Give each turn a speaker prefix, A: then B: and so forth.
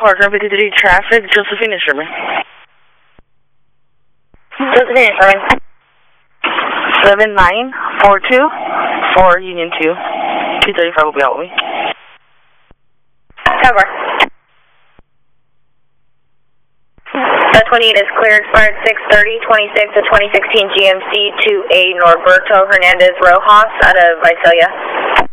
A: Parker 53 traffic, Josephine Sherman.
B: Josephine Sherman.
A: 7942 for Union 2. 235 will be out with me.
B: Cover. 28 is clear, expired 6/30/26 of 2016 GMC 2A Norberto Hernandez Rojas out of Visalia.